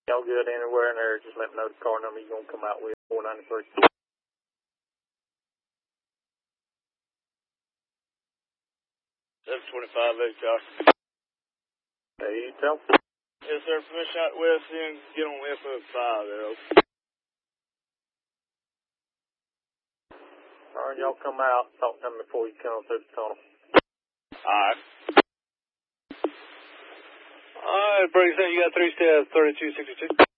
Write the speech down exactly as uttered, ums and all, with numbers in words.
Y'all good anywhere in there, just let me know the car number you're going to come out with, four ninety-three. seven twenty-five, eight, Josh. Hey, you tell me. Yes, sir. Permission out west and get on F F five there, okay? All right, y'all come out, talk to me before you come through the tunnel. Alright. Alright, Briggs, you got three staff, thirty-two sixty-two.